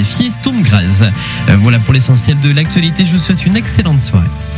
Fiestum Graz. Voilà pour l'essentiel de l'actualité. Je vous souhaite une excellente soirée.